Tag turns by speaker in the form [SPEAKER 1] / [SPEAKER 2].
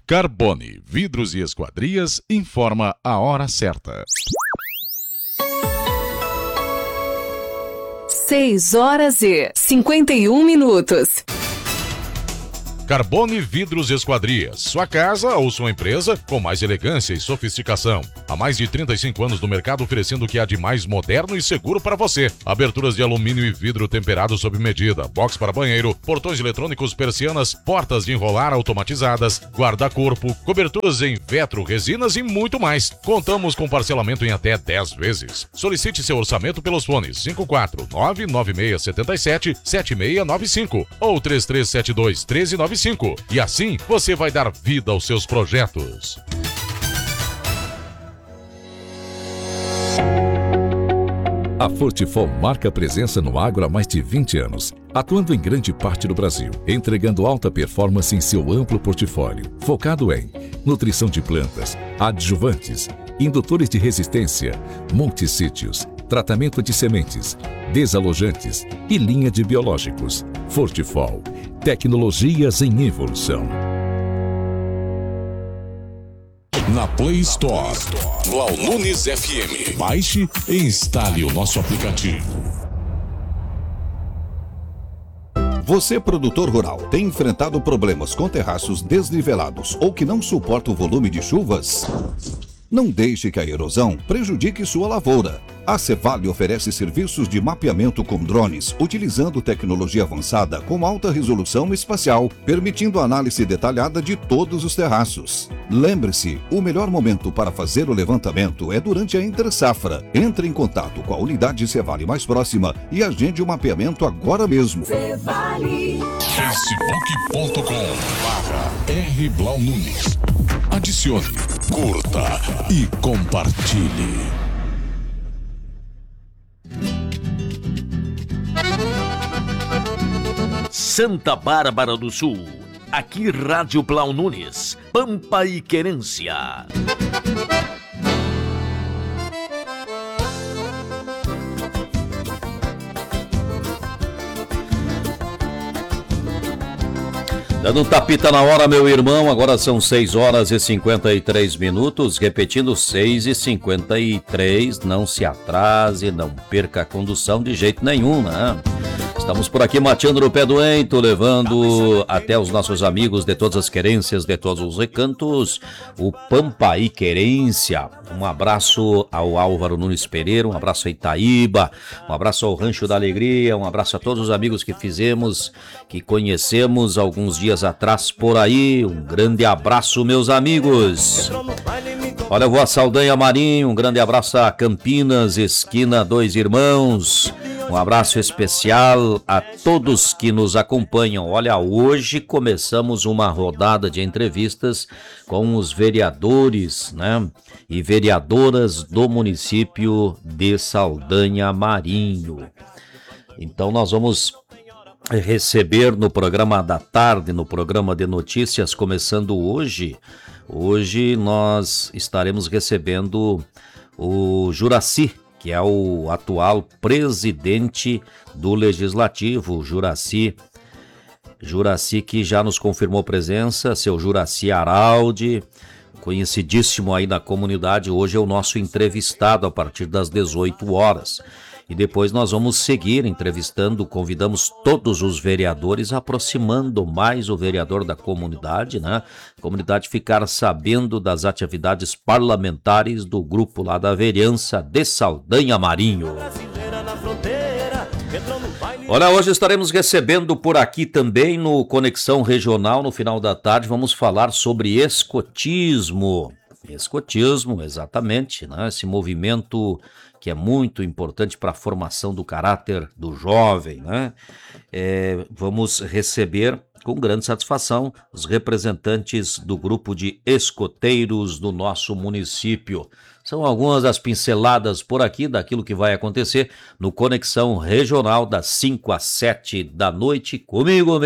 [SPEAKER 1] Carbone, vidros e esquadrias, informa a hora certa.
[SPEAKER 2] 6h51.
[SPEAKER 1] Carbone Vidros e Esquadrias, sua casa ou sua empresa com mais elegância e sofisticação. Há mais de 35 anos no mercado oferecendo o que há de mais moderno e seguro para você. Aberturas de alumínio e vidro temperado sob medida, box para banheiro, portões eletrônicos, persianas, portas de enrolar automatizadas, guarda-corpo, coberturas em vetro, resinas e muito mais. Contamos com parcelamento em até 10 vezes. Solicite seu orçamento pelos fones 54996777695 ou 3372-1395. E assim você vai dar vida aos seus projetos.
[SPEAKER 3] A Fortifol marca presença no agro há mais de 20 anos, atuando em grande parte do Brasil, entregando alta performance em seu amplo portfólio, focado em nutrição de plantas, adjuvantes, indutores de resistência, multissítios, tratamento de sementes, desalojantes e linha de biológicos. Fortifol, tecnologias em evolução.
[SPEAKER 4] Na Play Store, Blau Nunes FM. Baixe e instale o nosso aplicativo.
[SPEAKER 5] Você, produtor rural, tem enfrentado problemas com terraços desnivelados ou que não suportam o volume de chuvas? Não deixe que a erosão prejudique sua lavoura. A Cevale oferece serviços de mapeamento com drones, utilizando tecnologia avançada com alta resolução espacial, permitindo análise detalhada de todos os terraços. Lembre-se, o melhor momento para fazer o levantamento é durante a entre-safra. Entre em contato com a unidade Cevale mais próxima e agende o mapeamento agora mesmo.
[SPEAKER 4] Cevale. Facebook.com/R Blau Nunes. Adicione, curta e compartilhe.
[SPEAKER 6] Santa Bárbara do Sul. Aqui Rádio Blau Nunes. Pampa e Querência.
[SPEAKER 7] Dando um tapita na hora, meu irmão, agora são 6h53, repetindo 6h53, não se atrase, não perca a condução de jeito nenhum, né? Estamos por aqui mateando no pé do ento, levando até os nossos amigos de todas as querências, de todos os recantos, o Pampa e Querência. Um abraço ao Álvaro Nunes Pereira, um abraço a Itaíba, um abraço ao Rancho da Alegria, um abraço a todos os amigos que conhecemos alguns dias atrás por aí. Um grande abraço, meus amigos. Olha, eu vou a Saldanha Marinho, um grande abraço a Campinas, esquina Dois Irmãos. Um abraço especial a todos que nos acompanham. Olha, hoje começamos uma rodada de entrevistas com os vereadores, né, e vereadoras do município de Saldanha Marinho. Então nós vamos receber no programa da tarde, no programa de notícias, começando hoje. Hoje nós estaremos recebendo o Juraci, que é o atual presidente do Legislativo, Juraci que já nos confirmou presença, seu Juraci Araldi, conhecidíssimo aí na comunidade, hoje é o nosso entrevistado a partir das 18 horas. E depois nós vamos seguir entrevistando, convidamos todos os vereadores, aproximando mais o vereador da comunidade, né? A comunidade ficar sabendo das atividades parlamentares do grupo lá da vereança de Saldanha Marinho. Olha, hoje estaremos recebendo por aqui também no Conexão Regional, no final da tarde, vamos falar sobre escotismo. Escotismo, exatamente, né? Esse movimento que é muito importante para a formação do caráter do jovem, né? Vamos receber com grande satisfação os representantes do grupo de escoteiros do nosso município. São algumas das pinceladas por aqui daquilo que vai acontecer no Conexão Regional das 5 às 7 da noite, comigo